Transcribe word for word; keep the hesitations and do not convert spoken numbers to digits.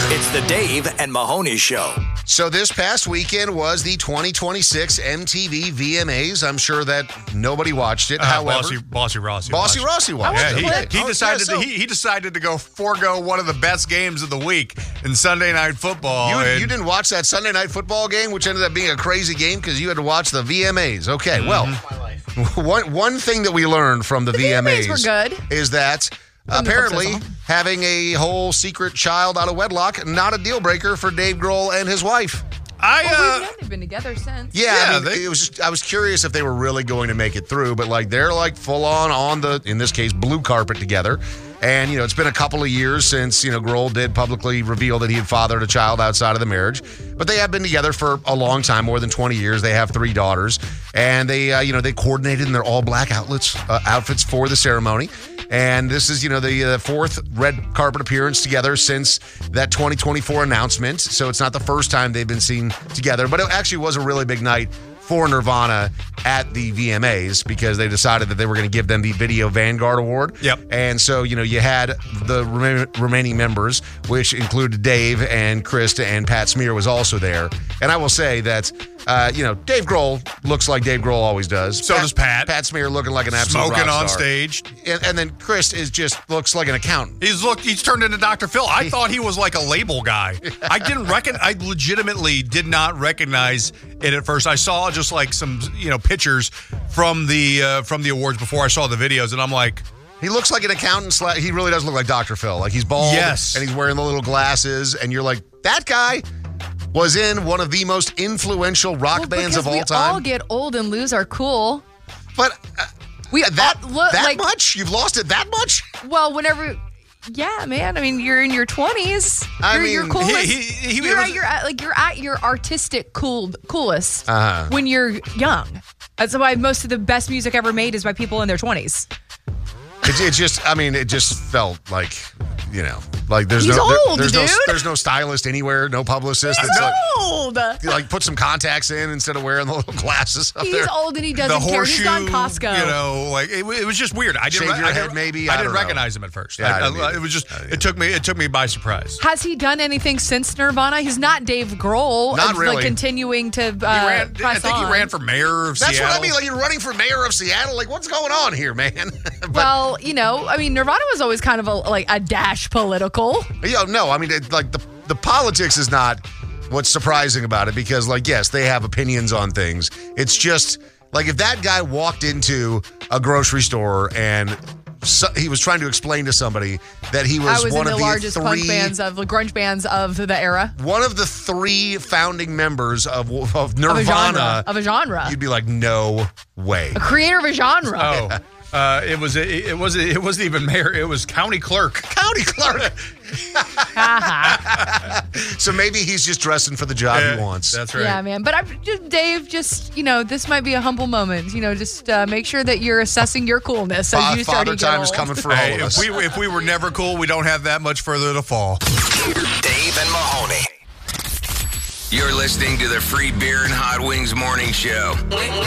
It's the Dave and Mahoney Show. So this past weekend was the twenty twenty-six M T V V M As. I'm sure that nobody watched it. Uh, However, Bossy, Bossy Rossi. Bossy watched. Rossi watched Yeah, it. he, Okay. he Oh, decided yeah, so to, he, he decided to go forego one of the best games of the week in Sunday Night Football. You, and you didn't watch that Sunday Night Football game, which ended up being a crazy game because you had to watch the V M As. Okay, Mm-hmm. well, one one thing that we learned from the, The V M As, V M As were good. is that From the apparently baptism. having a whole secret child out of wedlock, not a deal breaker for Dave Grohl and his wife. I, Well, uh, we've they've been together since. Yeah, Yeah, I mean, they- it was just, I was curious if they were really going to make it through, but like they're like full on on the, in this case, blue carpet together. And, you know, it's been a couple of years since, you know, Grohl did publicly reveal that he had fathered a child outside of the marriage. But they have been together for a long time, more than twenty years. They have three daughters. And they, uh, you know, they coordinated in their all black outlets, uh, outfits for the ceremony. And this is, you know, the uh, fourth red carpet appearance together since that twenty twenty-four announcement. So it's not the first time they've been seen together. But it actually was a really big night for Nirvana at the V M As because they decided that they were going to give them the Video Vanguard Award. Yep. And so, you know, you had the rem- remaining members, which included Dave and Krista, and Pat Smear was also there. And I will say that, uh, you know, Dave Grohl looks like Dave Grohl always does. So does Pat. Pat Smear looking like an absolute smoking rock on star. stage. And, and then Chris is just looks like an accountant. He's looked. He's turned into Doctor Phil. I thought he was like a label guy. I didn't reckon. I legitimately did not recognize it at first. I saw just like some, you know, pictures from the uh, from the awards before I saw the videos, and I'm like, He looks like an accountant. Sla- he really does look like Doctor Phil. Like he's bald. Yes. And he's wearing the little glasses. And you're like, that guy was in one of the most influential rock Well, bands because of all we time. all get old and lose our cool. but uh, We that, all, look, that like, much? You've lost it that much? Well, whenever, yeah, man. I mean, you're in your twenties. I You're mean, your coolest. he- he- he- you're it at was- your at, like you're at your artistic cool coolest Uh-huh. when you're young. That's why most of the best music ever made is by people in their twenties. It, it just, I mean, it just felt like, you know, like there's He's no there- old, there's no dude. there's no stylist anywhere, no publicist. He's It's like, old. like put some contacts in instead of wearing the little glasses up He's there. old and he the doesn't care. horseshoe. He's gone Costco. You know, like it, it was just weird. I didn't. Shave re- your I head, didn't, maybe? I, I didn't don't know. recognize him at first. Yeah, I I, didn't I, either. it was just. I didn't It took me. It took me by surprise. Has he done anything since Nirvana? He's not Dave Grohl. Not of, really. Like continuing to uh, He ran, I press think on. he ran for mayor of That's Seattle. what I mean. Like you're running for mayor of Seattle. Like what's going on here, man? but, Well, you know, I mean, Nirvana was always kind of a, like a dash political. Yeah, no, I mean, it, like the the politics is not what's surprising about it because, like, yes, they have opinions on things. It's just like if that guy walked into a grocery store and so, he was trying to explain to somebody that he was, I was one in of the the largest three punk bands of the grunge bands of the era. one of the three founding members of of Of a Nirvana. genre. Of a genre. You'd be like, no way. A creator of a genre. Oh, uh, it was. It, it was. It wasn't even mayor. It was county clerk. County clerk. So maybe he's just dressing for the job he Yeah, wants. That's right. Yeah, man. But I, just, Dave, just, you know, this might be a humble moment. You know, just uh, make sure that you're assessing your coolness as Fa- you start Father to get time is old. coming for Hey, all of if us. we if we were never cool, we don't have that much further to fall. Dave and Mahoney. You're listening to the Free Beer and Hot Wings Morning Show.